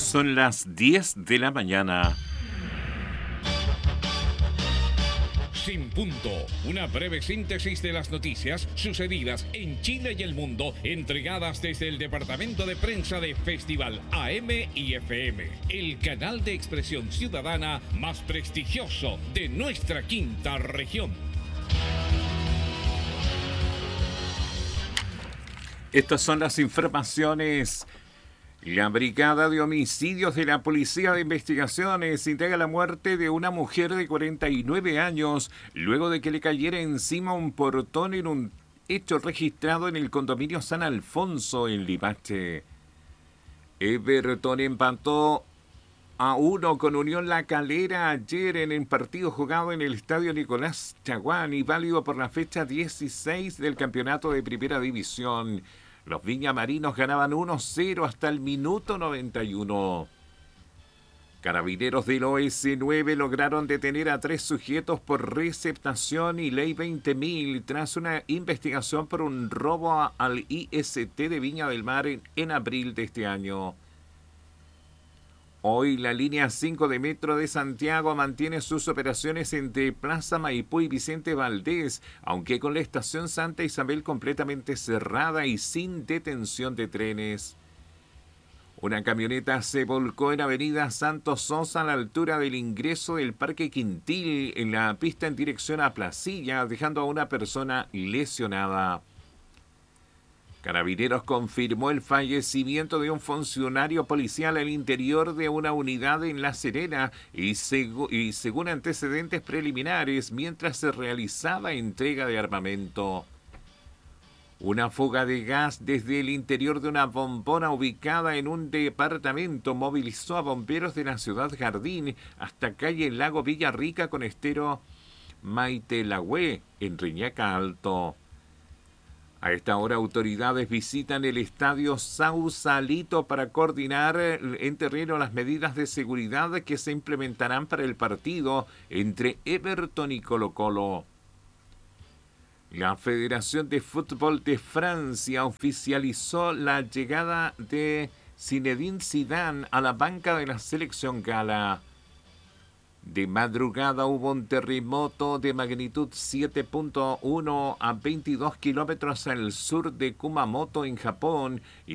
Son las 10 de la mañana. Sin punto, una breve síntesis de las noticias sucedidas en Chile y el mundo, entregadas desde el departamento de prensa de Festival AM y FM, el canal de expresión ciudadana más prestigioso de nuestra quinta región. Estas son las informaciones. La Brigada de Homicidios de la Policía de Investigaciones indaga la muerte de una mujer de 49 años luego de que le cayera encima un portón en un hecho registrado en el condominio San Alfonso en Limache. Everton empató a 1 con Unión La Calera ayer en el partido jugado en el Estadio Nicolás Chaguán y válido por la fecha 16 del campeonato de Primera División. Los viñamarinos ganaban 1-0 hasta el minuto 91. Carabineros del OS9 lograron detener a 3 sujetos por receptación y ley 20.000 tras una investigación por un robo al IST de Viña del Mar en abril de este año. Hoy la línea 5 de Metro de Santiago mantiene sus operaciones entre Plaza Maipú y Vicente Valdés, aunque con la estación Santa Isabel completamente cerrada y sin detención de trenes. Una camioneta se volcó en Avenida Santos Sosa a la altura del ingreso del Parque Quintil en la pista en dirección a Placilla, dejando a una persona lesionada. Carabineros confirmó el fallecimiento de un funcionario policial al interior de una unidad en La Serena y según antecedentes preliminares mientras se realizaba entrega de armamento. Una fuga de gas desde el interior de una bombona ubicada en un departamento movilizó a bomberos de la ciudad Jardín hasta calle Lago Villarrica con estero Maitelahue en Reñaca Alto. A esta hora, autoridades visitan el estadio Sausalito para coordinar en terreno las medidas de seguridad que se implementarán para el partido entre Everton y Colo-Colo. La Federación de Fútbol de Francia oficializó la llegada de Zinedine Zidane a la banca de la selección gala. De madrugada hubo un terremoto de magnitud 7.1 a 22 kilómetros al sur de Kumamoto, en Japón, y